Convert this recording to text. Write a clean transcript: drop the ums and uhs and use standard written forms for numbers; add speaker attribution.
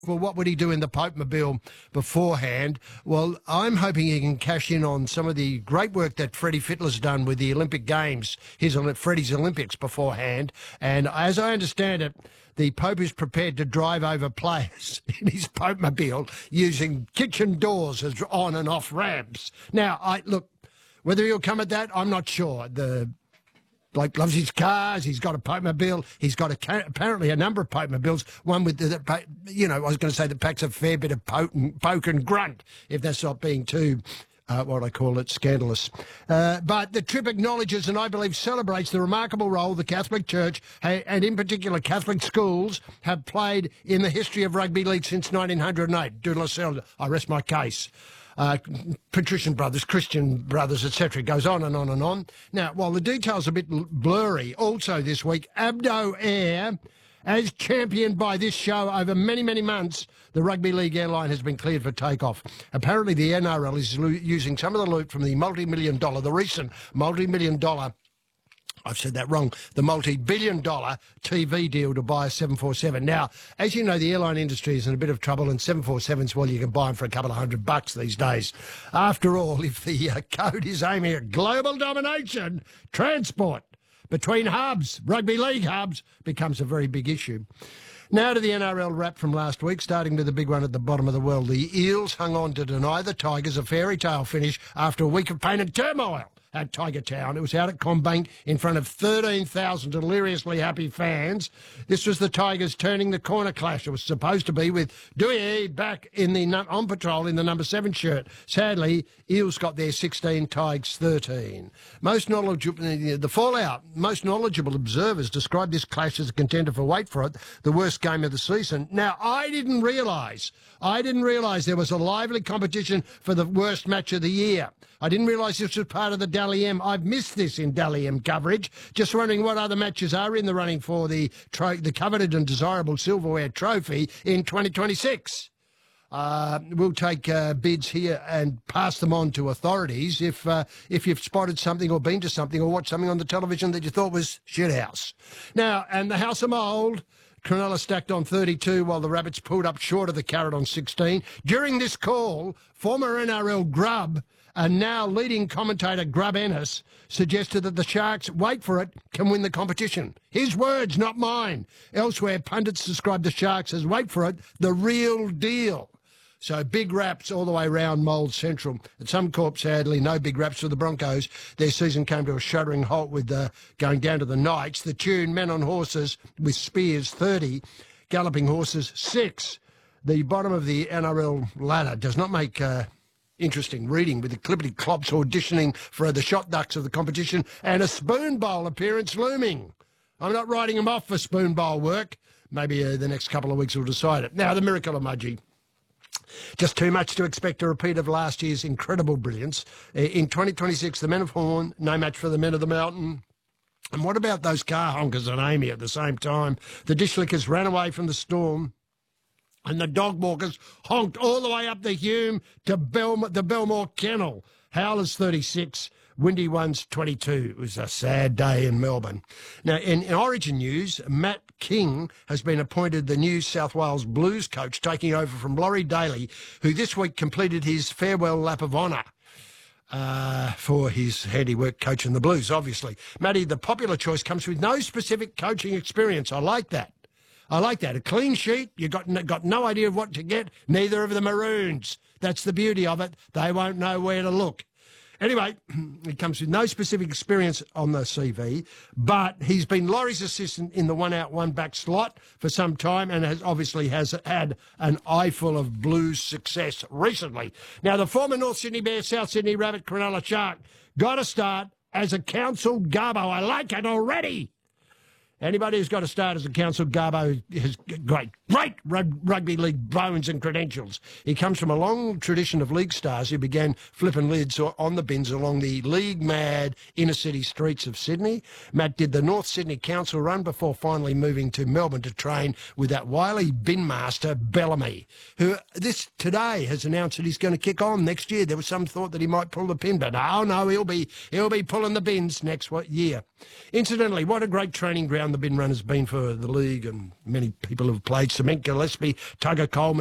Speaker 1: Well, what would he do in the Pope-mobile beforehand? Well, I'm hoping he can cash in on some of the great work that Freddie Fittler's done with the Olympic Games, Freddie's Olympics beforehand. And as I understand it, the Pope is prepared to drive over players in his Pope-mobile using kitchen doors as on and off ramps. Now, look, whether he'll come at that, I'm not sure. The bloke loves his cars. He's got a Pope-mobile. He's got apparently a number of Pope-mobiles. One with I was going to say that packs a fair bit of poke and grunt, if that's not being too, scandalous. But the trip acknowledges and I believe celebrates the remarkable role the Catholic Church and in particular Catholic schools have played in the history of rugby league since 1908. Doodle Lascelles, I rest my case. Patrician brothers, Christian brothers, etc. Goes on and on and on. Now, while the details are a bit blurry, also this week, Abdo Air, as championed by this show over many, many months, the rugby league airline has been cleared for takeoff. Apparently, the NRL is using some of the loot from the recent multi-million dollar, I've said that wrong, the multi-billion-dollar TV deal to buy a 747. Now, as you know, the airline industry is in a bit of trouble, and 747s, well, you can buy them for a couple of $100 these days. After all, if the code is aiming at global domination, transport between hubs, rugby league hubs, becomes a very big issue. Now to the NRL wrap from last week, starting with the big one at the bottom of the world. The Eels hung on to deny the Tigers a fairy tale finish after a week of pain and turmoil at Tiger Town. It was out at CommBank in front of 13,000 deliriously happy fans. This was the Tigers turning the corner clash. It was supposed to be with Douier back on patrol in the number 7 shirt. Sadly, Eels got their 16, Tigers 13. Most knowledgeable observers described this clash as a contender for, wait for it, the worst game of the season. Now, I didn't realise there was a lively competition for the worst match of the year. I didn't realise this was part of the Dally M. I've missed this in Dally M coverage. Just wondering what other matches are in the running for the coveted and desirable silverware trophy in 2026. We'll take bids here and pass them on to authorities if you've spotted something or been to something or watched something on the television that you thought was shithouse. Now, and the House of Mould, Cronulla stacked on 32 while the Rabbits pulled up short of the Carrot on 16. During this call, former NRL Grub and now leading commentator Grub Ennis suggested that the Sharks, wait for it, can win the competition. His words, not mine. Elsewhere, pundits described the Sharks as, wait for it, the real deal. So big raps all the way round Mould Central. At Suncorp, sadly, no big raps for the Broncos. Their season came to a shuddering halt with going down to the Knights. The tune, Men on Horses with Spears 30, Galloping Horses 6. The bottom of the NRL ladder does not make interesting reading, with the Clippity Clops auditioning for the shot ducks of the competition and a spoon bowl appearance looming. I'm not writing them off for spoon bowl work. Maybe the next couple of weeks will decide it. Now, the miracle emoji. Just too much to expect a repeat of last year's incredible brilliance. In 2026, the Men of Horn, no match for the Men of the Mountain. And what about those car honkers and Amy at the same time? The dish lickers ran away from the storm, and the dog walkers honked all the way up the Hume to the Belmore Kennel. Howlers 36, Windy Ones 22. It was a sad day in Melbourne. Now, in Origin news, Matt King has been appointed the New South Wales Blues coach, taking over from Laurie Daly, who this week completed his farewell lap of honour for his handiwork coaching the Blues, obviously. Matty, the popular choice comes with no specific coaching experience. I like that. A clean sheet. You got no idea of what to get. Neither of the Maroons. That's the beauty of it. They won't know where to look. Anyway, it comes with no specific experience on the CV, but he's been Laurie's assistant in the one-out, one-back slot for some time and has had an eyeful of Blues success recently. Now, the former North Sydney Bear, South Sydney Rabbit, Cronulla Shark got to start as a council garbo. I like it already. Anybody who's got to start as a council garbo has great rugby league bones and credentials. He comes from a long tradition of league stars who began flipping lids on the bins along the league-mad inner-city streets of Sydney. Matt did the North Sydney Council run before finally moving to Melbourne to train with that wily bin master, Bellamy, who today has announced that he's going to kick on next year. There was some thought that he might pull the pin, but no, he'll be pulling the bins next year. Incidentally, what a great training ground fun the bin run has been for the league, and many people have played. Cement Gillespie, Tugger Coleman.